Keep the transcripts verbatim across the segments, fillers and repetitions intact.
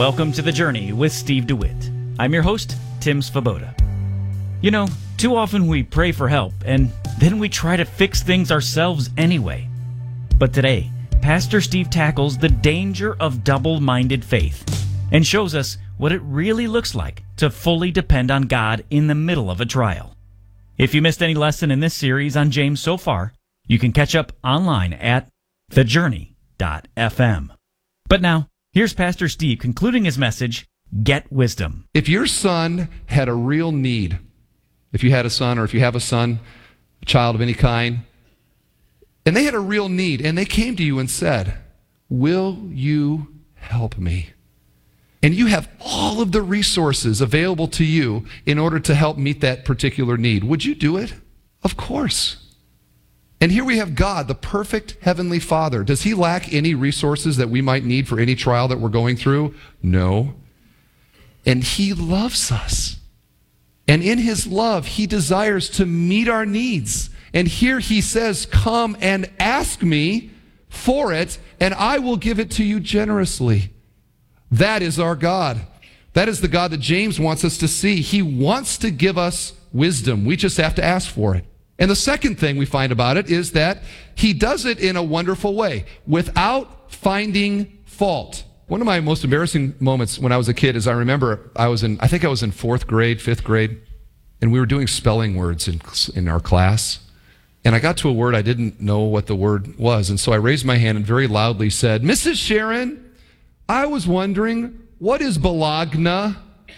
Welcome to The Journey with Steve DeWitt. I'm your host, Tim Svoboda. You know, too often we pray for help, and then we try to fix things ourselves anyway. But today, Pastor Steve tackles the danger of double-minded faith and shows us what it really looks like to fully depend on God in the middle of a trial. If you missed any lesson in this series on James so far, you can catch up online at the journey dot f m. But now, here's Pastor Steve concluding his message, Get Wisdom. If your son had a real need, if you had a son or if you have a son, a child of any kind, and they had a real need, and they came to you and said, will you help me? And you have all of the resources available to you in order to help meet that particular need. Would you do it? Of course. And here we have God, the perfect heavenly Father. Does he lack any resources that we might need for any trial that we're going through? No. And he loves us. And in his love, he desires to meet our needs. And here he says, come and ask me for it, and I will give it to you generously. That is our God. That is the God that James wants us to see. He wants to give us wisdom. We just have to ask for it. And the second thing we find about it is that he does it in a wonderful way, without finding fault. One of my most embarrassing moments when I was a kid is I remember I was in, I think I was in fourth grade, fifth grade, and we were doing spelling words in, in our class. And I got to a word, I didn't know what the word was. And so I raised my hand and very loudly said, Missus Sharon, I was wondering, what is Bologna?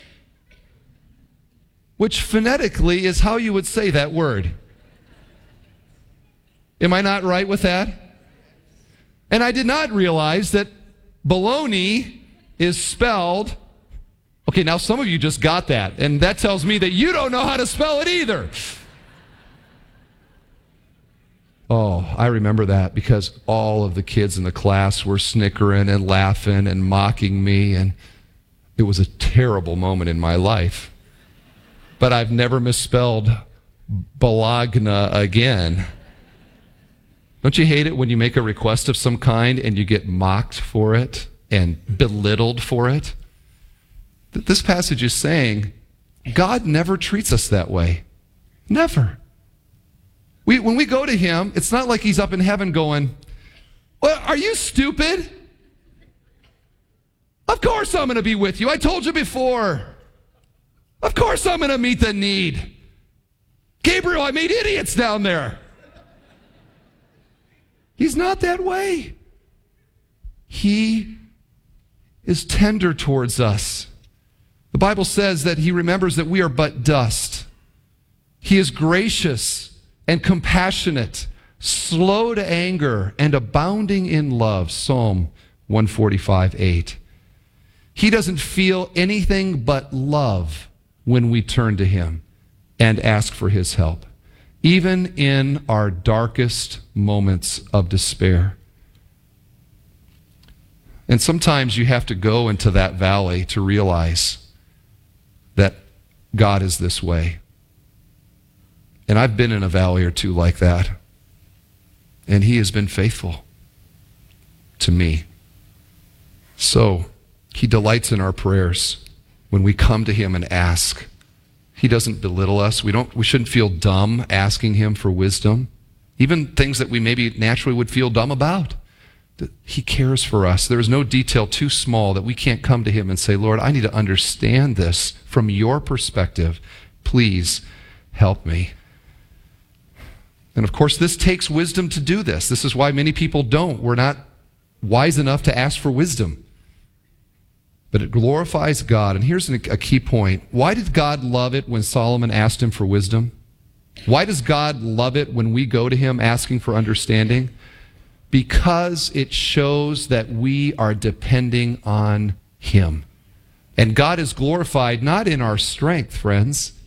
Which phonetically is how you would say that word. Am I not right with that? And I did not realize that bologna is spelled, okay, now some of you just got that, and that tells me that you don't know how to spell it either. Oh, I remember that because all of the kids in the class were snickering and laughing and mocking me, and it was a terrible moment in my life. But I've never misspelled Bologna again. Don't you hate it when you make a request of some kind and you get mocked for it and belittled for it? This passage is saying God never treats us that way. Never. We, when we go to him, it's not like he's up in heaven going, well, are you stupid? Of course I'm going to be with you. I told you before. Of course I'm going to meet the need. Gabriel, I made idiots down there. He's not that way. He is tender towards us. The Bible says that he remembers that we are but dust. He is gracious and compassionate, slow to anger, and abounding in love. Psalm one forty-five, eight. He doesn't feel anything but love when we turn to him and ask for his help, even in our darkest moments of despair. And sometimes you have to go into that valley to realize that God is this way. And I've been in a valley or two like that. And he has been faithful to me. So he delights in our prayers when we come to him and ask. He doesn't belittle us. We don't. We shouldn't feel dumb asking him for wisdom. Even things that we maybe naturally would feel dumb about. He cares for us. There is no detail too small that we can't come to him and say, Lord, I need to understand this from your perspective. Please help me. And of course, this takes wisdom to do this. This is why many people don't. We're not wise enough to ask for wisdom. But it glorifies God. And here's a key point. Why did God love it when Solomon asked him for wisdom? Why does God love it when we go to him asking for understanding? Because it shows that we are depending on him. And God is glorified not in our strength, friends.